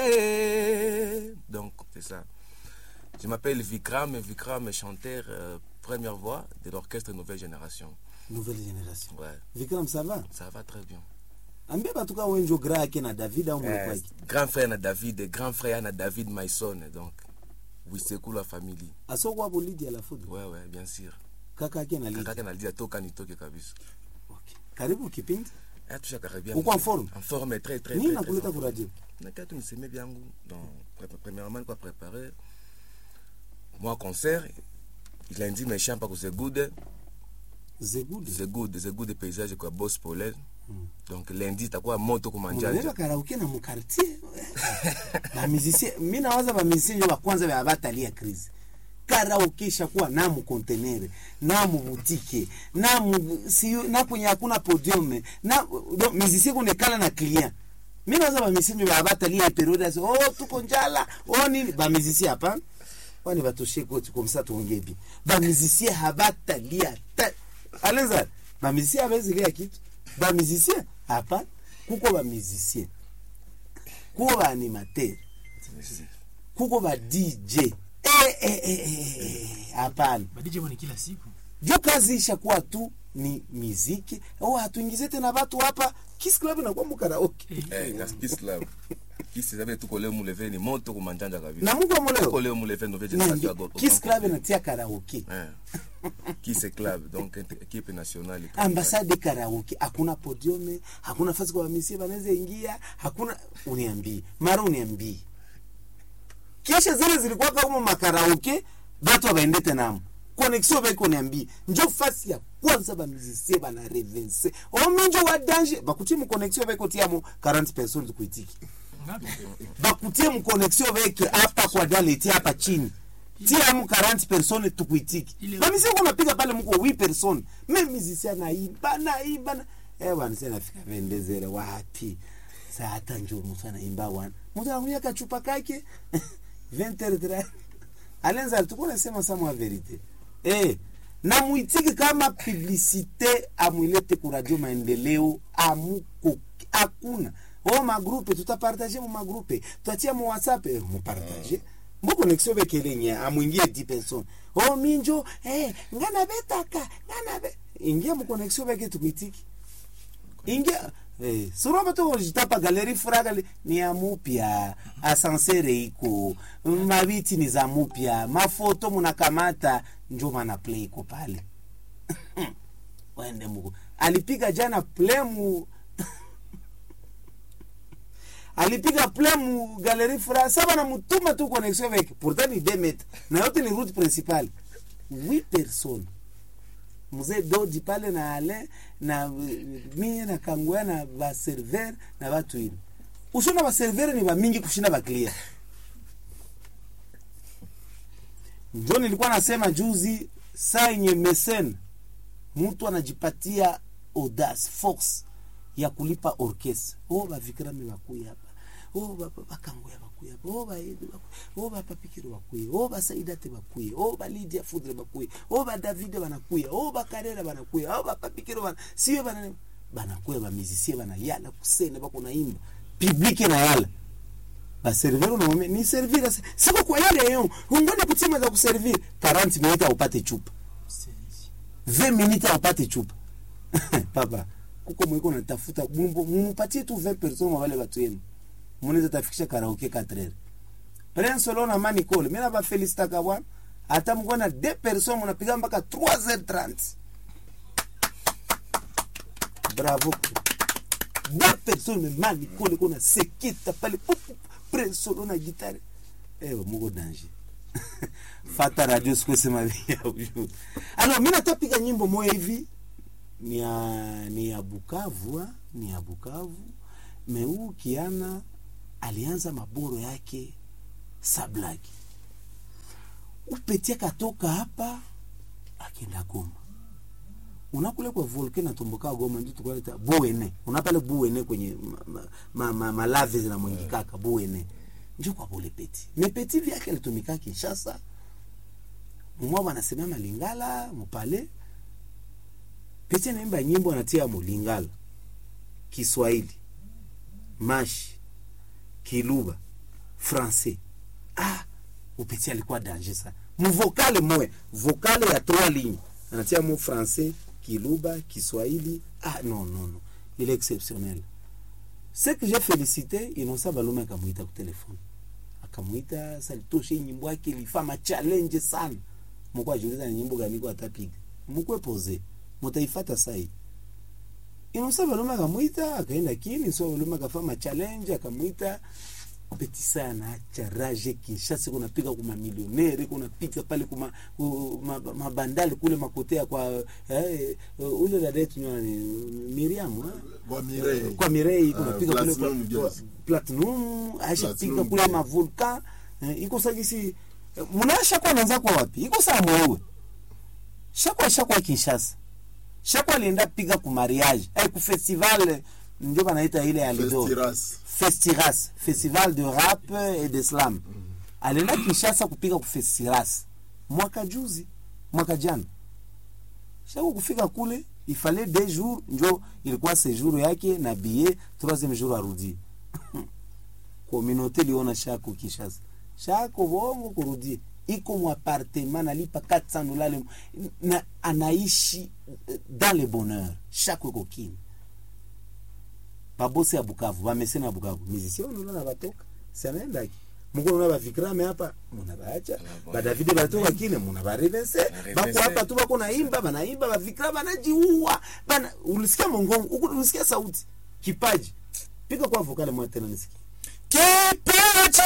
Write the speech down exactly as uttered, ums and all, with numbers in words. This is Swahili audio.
Hey! Donc, c'est ça. Je m'appelle Vikram, Vikram est chanteur, euh, première voix de l'orchestre Nouvelle Génération. Nouvelle Génération. Ouais. Vikram, ça va? Ça va très bien. Ambia batuka wenjo grake na David au Euh, grand frère na David, grand frère na David my son, donc oui c'est cool la famille. Asoko hapo Lydia la food. Ouais ouais, bien sûr. Kaka yake na Lydia. Kaka yake na Lydia toka nitoke kabisa. Okay. Karibu kipindi. Eh tu karibia. Uko en forme? En forme très très. Nini nakuleta kwa radio? Na katu niseme byangu donc premièrement quoi préparer moi concert lundi mais chant pas que c'est good. C'est good. C'est good, c'est good paysage kwa boss polaire. Mm. Donc lundi takuwa moto kumanja. Unaweza karaoke na mkartie. Ba musicien, mimi nawaza ba musicien ndio kwanza ba batalia crise. Karaoke shakuwa na mu container, na mu boutique, na mu si na kwenye hakuna podium, na donc musicien kunekala na client. Mimi nawaza ba musicien ndio ba batalia periode so oh tuko njala, oh nini ba musicien hapa. Wani batoshe koti comme ça tuongee bi. Ba musicien habatalia. Alenza, ba musicien abezilia kitu. Ba musicien hapa kuko ba musicien kuko ba animateur kuko ba D J eh eh eh hapana ba D J wana kila siku jo kazi ishakuwa tu ni muziki au hatuingize tena watu hapa Kiss Club na kwa karaoke eh na Kiss Club Kiss zabe tuko leo muleve ni moto kumanjanja kabisa na Mungu amoleo tuko leo muleve Nouvelle Génération Kiss Club na tia karaoke eh Kiss Club donc équipe nationale ambassade karaoke hakuna podium hakuna nafasi kwa misi banaweza ingia hakuna uniambii mara uniambii kisha zile zilikuwa kama makaraoke watu waende tena connexion beko niambii njoo fasi ya kwanza ba musicien bana revense o minjo wa danger bakutie mu connexion beko tiamo quarante personnes kuitiki bakutie mu connexion beko hapa kwa daleti hapa chini tia mu quarante personnes tukuitiki ba musicien kuna piga pale mko huit personnes même musicien na imba na imba eh bwana sasa nafika vendezere wapi saa hata njoo mtu anaimba wana mtu anakuja kachupa kake vingt heures trente alenza tuko nasema sama la verite eh na muitiki kama publicité amwilete ku radio maendeleo amuko hakuna oh ma groupe tutapartager mu ma groupe tutatia mu WhatsApp eh, mu partager mu connexion avec elenya amwingie dix personnes oh minjo eh ngana betaka ngana be ingia mu connexion avec tukuitiki ingia eh suraba to jitapa galerie fraga ni ya mupya ascenseur iko mabiti ni za mupya mafoto munakamata njoo mana play iko pale waende muko alipiga jana play mu alipiga play mu galerie fraga saba na mutuma tu connexion avec pourtant ni deux mètres na yote ni route principale huit personnes mzee Dodi pale na ale na mimi na kangwa na ba server na watu hivi usona ba server ni ba mingi kushinda ba client ndio nilikuwa nasema juzi saa yenye mesen mtu anajipatia audace force ya kulipa orchestra oh ba Vikrami bakuya hapa oh ba bakangwa bakuya hapa oh ba Edu bakuya oh ba Papikiro bakuya oh ba Saidate bakuya oh ba Lydia Fudre bakuya oh ba David banakuya oh ba Karera banakuya oh ba Papikiro bana siwe bana banakuya ba musicien bana yala kusene bako naimba public na yala ba serveur no ni servir siko kwa yale yao ungane kutima za kuservir quarante minutes upate chupa vingt minutes upate chupa papa kuko mwiko natafuta mumpatie tu vingt personnes wale watu yenu mnaweza tafikisha karaoke quatre heures Prince Solo na Manicole mimi na ba Felicita kabwana hata mkona deux personnes mnapiga mpaka trois heures trente bravo deux personnes Manicole kuna sekita pale Prince Solo na gitare eh mko danger fata radio siku sema vya huyu alors mimi natapiga nyimbo moja hivi ni ya ni ya Bukavu ni ya Bukavu meu kiana alianza maboro yake sablaki upetia katoka hapa akenda Goma unakule kwa volcano tumboka Goma ndio tukaleta Buene unapale Buene kwenye ma, ma, ma, ma lave na mwingi kaka Buene ndio kwa Bole Peti mepeti vyake alitumika Kinshasa mwa wanasema Malingala mpale Peti anaimba nyimbo anatia Mulingala Kiswahili Mashi Kiluba français. Ah, upeti alikuwa danger sana. Mvokale moya, vokale ya trois lignes. Anatia mu français, Kiluba, Kiswahili. Ah non non non, il est exceptionnel. Ce que j'ai félicité, Innocent Balume akamuita kwa telefoni. Akamuita salitoshe nyimbo yake ilifama challenge sana. Mko ajiuliza ni nyimbo gani kwa atapiga. Mko pose. Mtaifuata sasa hii. Innocent Balume akamuita, akaenda kini, Innocent Balume akafanya challenge, akamuita Petit sana acha rage Kinshasa kuna piga kuma milioneri kuna piga pale kuma mabandali ma, ma kule makotea kwa eh, ule dada yetu ni Miriam eh? Kwa Mirei kwa Mirei kuna uh, piga kule kwa Platinum acha piga kule ma volcan eh, iko sagisi mnasha kwa nanza kwa wapi iko saa mwewe shakwa shakwa Kinshasa shakwa alienda piga ku mariage eh ku festival ndio banaita ile alido Festiras, festival de rap et de slam. Mm. Alienda Kinshasa kupiga ku Festiras. Mwaka juzi, mwaka jana. Shaka kufika kule, il fallait deux jours, njo ilikuwa séjour yake na billet, troisième jour arudi. Communauté liona shako Kinshasa. Shako bongo kurudi. Iko mu appartement nalipa quatre cents dollars na anaishi dans le bonheur. Shako kokini. Babosi ya Bukavu, bamesena Bukavu. Musicien unaona batoka. Sanaenda ki. Mungu unaona bafikrame hapa, munabaacha. Ba David batoka kile, munabarevense. Bako hapa tu bako naimba, banaimba, bafikra banajiua. Bana ulisikia mongongo, ulisikia sauti. Kipaji. Piga kwa vokale mwa tena nisikie. Kipaji